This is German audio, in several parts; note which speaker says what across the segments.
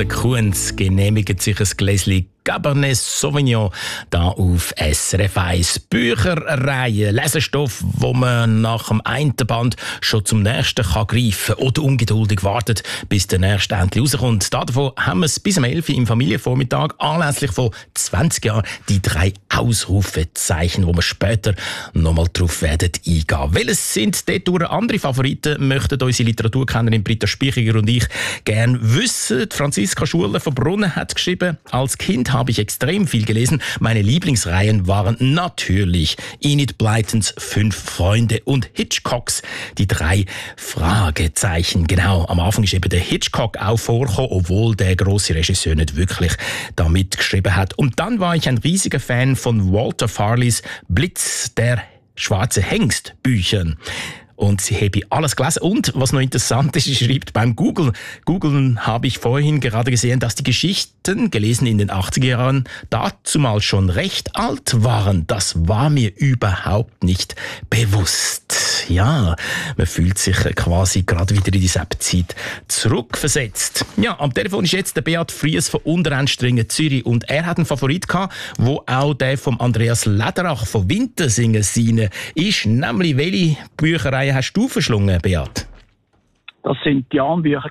Speaker 1: der Kunz genehmigt sich ein Gläschen Cabernet Sauvignon da auf SRF 1. Bücherreihe, Lesestoff, wo man nach dem einen Band schon zum nächsten kann greifen oder ungeduldig wartet, bis der nächste endlich rauskommt. Davon haben wir es bis um 11 Uhr im Familienvormittag anlässlich von 20 Jahren die 3 Ausrufezeichen, wo wir später nochmal drauf werden eingehen. Welches sind dort andere Favoriten, möchten unsere Literaturkennerin Britta Spichiger und ich gerne wissen. Franziska Schuler von Brunnen hat geschrieben, als Kind habe ich extrem viel gelesen. Meine Lieblingsreihen waren natürlich Enid Blytons 5 Freunde und Hitchcocks die 3 Fragezeichen. Genau, am Anfang ist eben der Hitchcock auch vorgekommen, obwohl der grosse Regisseur nicht wirklich da mitgeschrieben hat. Und dann war ich ein riesiger Fan von Walter Farleys Blitz der schwarze Hengst Büchern. Und sie habe alles gelesen. Und was noch interessant ist, sie schreibt beim Googlen habe ich vorhin gerade gesehen, dass die Geschichten, gelesen in den 80er Jahren, dazumal schon recht alt waren. Das war mir überhaupt nicht bewusst. Ja, man fühlt sich quasi gerade wieder in diese Zeit zurückversetzt. Ja, am Telefon ist jetzt der Beat Fries von Unterenstringen, Zürich. Und er hat einen Favorit gehabt, wo auch der von Andreas Lederach von Wintersingen seine ist. Nämlich, welche Bücherei hast du verschlungen, Beat?
Speaker 2: Das sind die Jan-Bücher.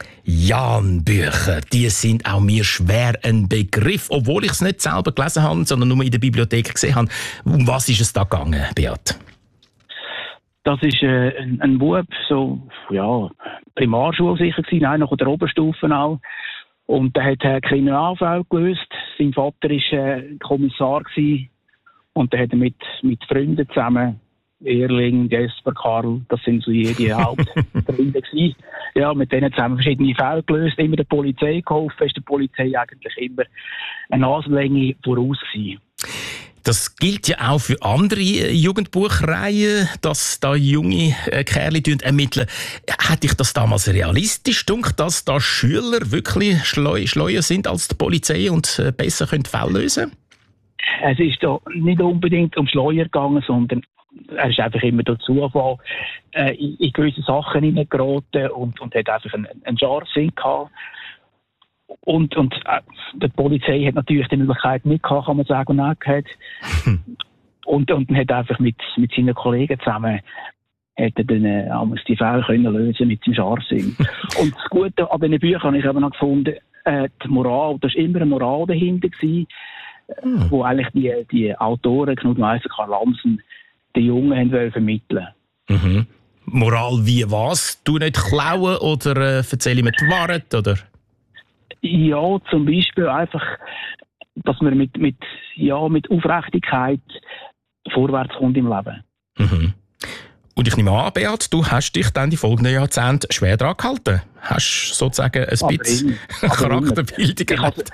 Speaker 1: Jan-Bücher, die sind auch mir schwer ein Begriff, obwohl ich es nicht selber gelesen habe, sondern nur in der Bibliothek gesehen habe. Um was ist es da gegangen, Beat?
Speaker 2: Das ist ein Bub, so, ja, Primarschule sicher gewesen, nein, noch in der Oberstufe auch. Und der hat einen Kriminalfall gelöst. Sein Vater war Kommissar gewesen. Und der hat mit Freunden zusammen, Erling, Jesper, Karl, das sind so die Hauptfreunde gewesen. Ja, mit denen zusammen verschiedene Fälle gelöst, immer der Polizei geholfen, ist der Polizei eigentlich immer eine Nasenlänge voraus gewesen.
Speaker 1: Das gilt ja auch für andere Jugendbuchreihen, dass da junge Kerle ermitteln. Hätte ich das damals realistisch gedacht, dass da Schüler wirklich schleuer sind als die Polizei und besser Fälle lösen können?
Speaker 2: Es ist da nicht unbedingt um Schleuer gegangen, sondern er ist einfach immer durch Zufall in gewisse Sachen hineingeraten und hat einfach einen Jarrsinn gehabt. Und die Polizei hat natürlich die Möglichkeit nicht gehabt, kann man sagen, und auch gehabt. Und hat einfach mit seinen Kollegen zusammen hat er dann die Fälle können lösen mit seinem Jarrsinn. Und das Gute an diesen Büchern habe ich eben noch gefunden, die Moral, da war immer eine Moral dahinter gewesen, wo eigentlich die Autoren, Knut Meisser, Karl Lamsen, die Jungen haben vermitteln.
Speaker 1: Mhm. Moral wie was? Du nicht klauen oder erzähle mir die Wahrheit, oder?
Speaker 2: Ja, zum Beispiel einfach, dass man mit Aufrichtigkeit vorwärts kommt im Leben.
Speaker 1: Mhm. Und ich nehme an, Beat, du hast dich dann die folgenden Jahrzehnte schwer dran gehalten. Hast sozusagen ein bisschen Charakterbildung gehabt.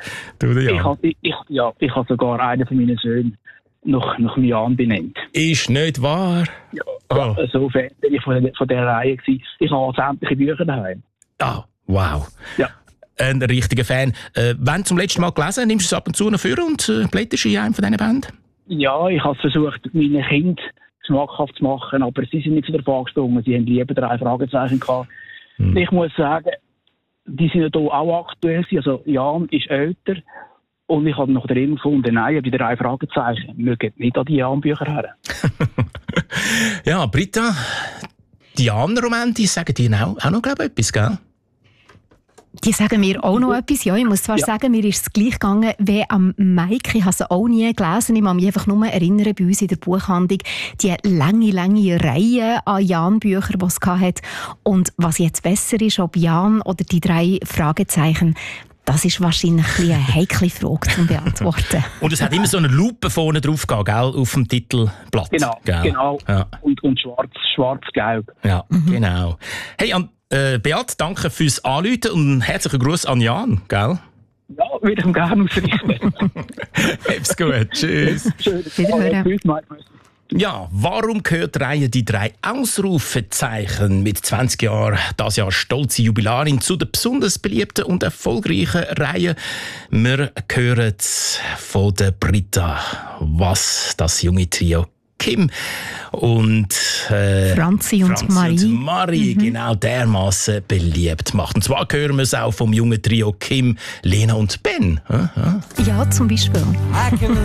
Speaker 2: Ich habe sogar einen von meinen Söhnen nach Jan benannt.
Speaker 1: Ist nicht wahr?
Speaker 2: Ja, so Fan bin ich von der Reihe gewesen. Ich habe sämtliche Bücher daheim.
Speaker 1: Ah, wow.
Speaker 2: Ja.
Speaker 1: Ein richtiger Fan. Wenn du zum letzten Mal gelesen, nimmst du es ab und zu noch vor und blätterst in einem von diesen Bänden?
Speaker 2: Ja, ich habe es versucht, meinen Kindern schmackhaft zu machen, aber sie sind nicht so davon gesprungen. Sie haben lieber 3 Fragezeichen gehabt. Ich muss sagen, die sind ja hier auch aktuell. Also Jan ist älter und ich habe noch drin gefunden, nein, die 3 Fragezeichen mögen nicht an die Jan-Bücher her.
Speaker 1: Ja, Britta, die Jan-Romane, die sagen dir auch noch, glaube ich, etwas, gell?
Speaker 3: Die sagen mir auch noch etwas. Ja, ich muss zwar sagen, mir ist es gleich gegangen wie am Mike. Ich habe es auch nie gelesen. Ich kann mich einfach nur erinnern, bei uns in der Buchhandlung, die lange Reihe an Jan-Büchern, die es hatte. Und was jetzt besser ist, ob Jan oder die 3 Fragezeichen, das ist wahrscheinlich eine heikle Frage zu beantworten.
Speaker 1: Und es hat immer so eine Lupe vorne drauf gehabt, gell, auf dem Titelblatt.
Speaker 2: Genau. Ja. Und schwarz-gelb.
Speaker 1: Ja, genau. Hey, Beat, danke fürs Anrufen und einen herzlichen Gruß an Jan, gell?
Speaker 2: Ja, würde ich ihm gerne ausrichten.
Speaker 1: Hab's gut, tschüss. Ja, warum gehört die Reihe die 3 Ausrufezeichen mit 20 Jahren, das Jahr stolze Jubilarin, zu der besonders beliebten und erfolgreichen Reihe? Wir hören von der Britta, was das junge Trio Kim und
Speaker 3: Franzi und Marie.
Speaker 1: Genau dermaßen beliebt macht. Und zwar hören wir es auch vom jungen Trio Kim, Lena und Ben.
Speaker 3: Ja, zum Beispiel.